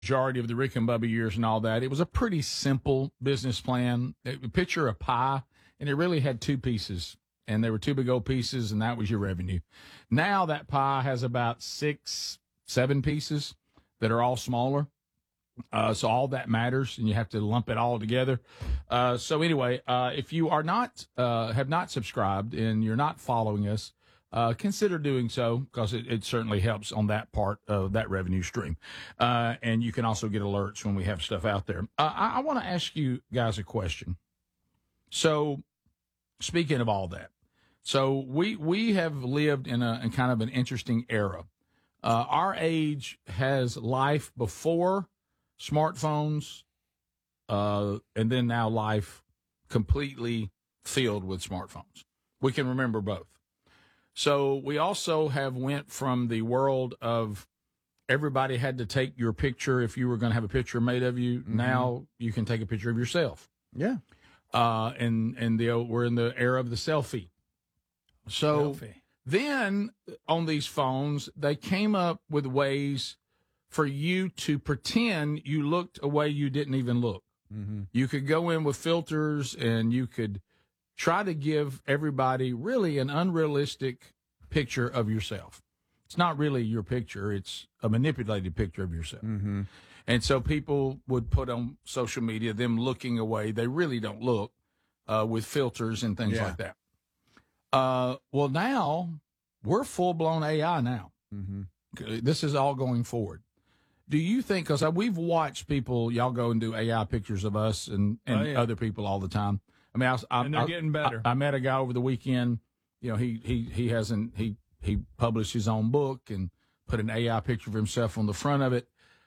majority of the Rick and Bubba years and all that, it was a pretty simple business plan. Picture a pie, and it really had two pieces, and they were two big old pieces, and that was your revenue. Now that pie has about 6, 7 pieces that are all smaller. So all that matters, and you have to lump it all together. So anyway, if you are not, have not subscribed and you're not following us, consider doing so, because it certainly helps on that part of that revenue stream. And you can also get alerts when we have stuff out there. I want to ask you guys a question. So speaking of all that, so we have lived in kind of an interesting era. Our age has life before smartphones, and then now life completely filled with smartphones. We can remember both. So we also have went from the world of everybody had to take your picture if you were going to have a picture made of you. Mm-hmm. Now you can take a picture of yourself. Yeah. We're in the era of the selfie. So then on these phones, they came up with ways for you to pretend you looked a way you didn't even look. Mm-hmm. You could go in with filters, and you could try to give everybody really an unrealistic picture of yourself. It's not really your picture. It's a manipulated picture of yourself. Mm-hmm. And so people would put on social media them looking away they really don't look, with filters and things like that. Well, now we're full-blown AI now. Mm-hmm. This is all going forward. Do you think, because we've watched people, y'all go and do AI pictures of us and other people all the time. I mean, and they're getting better. I met a guy over the weekend. You know, he published his own book and put an AI picture of himself on the front of it.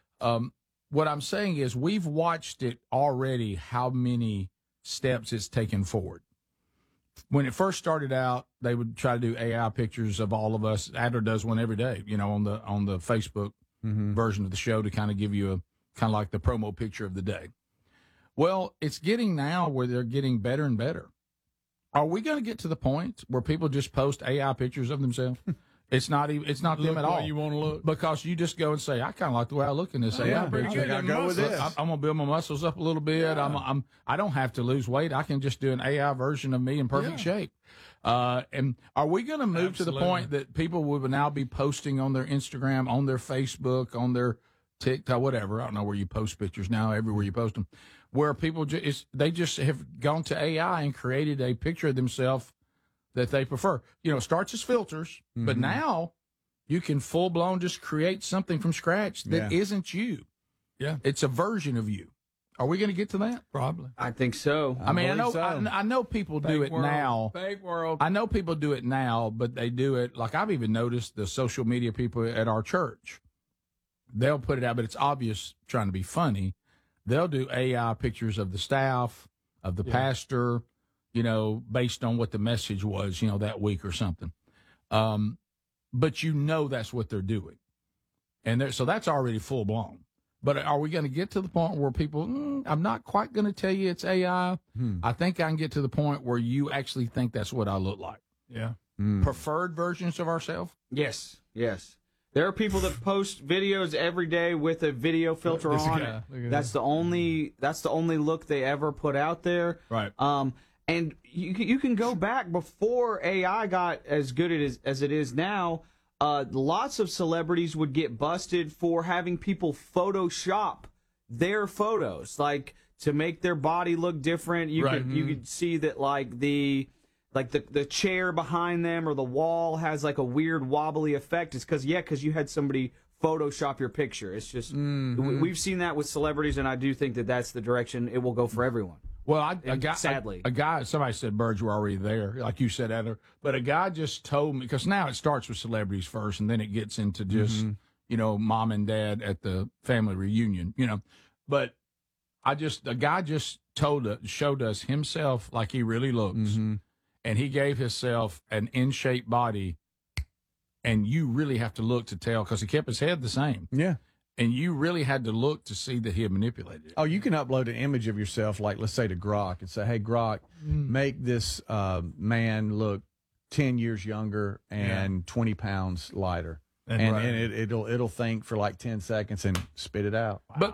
What I'm saying is we've watched it already, how many steps it's taken forward. When it first started out, they would try to do AI pictures of all of us. Adler does one every day, you know, on the Facebook version of the show, to kind of give you a kind of like the promo picture of the day. Well, it's getting now where they're getting better and better. Are we going to get to the point where people just post AI pictures of themselves? It's not them at all. You want to look, because you just go and say, I kind of like the way I look in this AI picture. I go with this. I'm gonna build my muscles up a little bit. Yeah. I don't have to lose weight. I can just do an AI version of me in perfect shape. And are we going to move to the point that people will now be posting on their Instagram, on their Facebook, on their TikTok, whatever? I don't know where you post pictures now. Everywhere you post them, where people they just have gone to AI and created a picture of themselves that they prefer. You know, it starts as filters, but now you can full-blown just create something from scratch that isn't you. Yeah. It's a version of you. Are we going to get to that? Probably. I think so. I know people do it now. Fake world. I know people do it now, but they do it, like I've even noticed the social media people at our church. They'll put it out, but it's obvious trying to be funny. They'll do AI pictures of the staff, of the pastor, you know, based on what the message was, you know, that week or something. But you know that's what they're doing. And so that's already full blown. But are we going to get to the point where people, I'm not quite going to tell you it's AI. I think I can get to the point where you actually think that's what I look like. Yeah. Preferred versions of ourselves? Yes. There are people that post videos every day with a video filter on it. That's the only look they ever put out there. Right. And you can go back before AI got as good as it is now. Lots of celebrities would get busted for having people Photoshop their photos, like to make their body look different. You could see that the chair behind them or the wall has like a weird wobbly effect. It's because you had somebody Photoshop your picture. It's just we've seen that with celebrities, and I do think that that's the direction it will go for everyone. Well, sadly, somebody said birds were already there, like you said, Adler. But a guy just told me, because now it starts with celebrities first, and then it gets into just, you know, mom and dad at the family reunion, you know. But a guy just showed us himself like he really looks, and he gave himself an in-shape body, and you really have to look to tell, because he kept his head the same. Yeah. And you really had to look to see that he had manipulated it. Oh, you can upload an image of yourself, like, let's say, to Grok and say, hey, Grok, make this man look 10 years younger and 20 pounds lighter. and it'll think for like 10 seconds and spit it out. But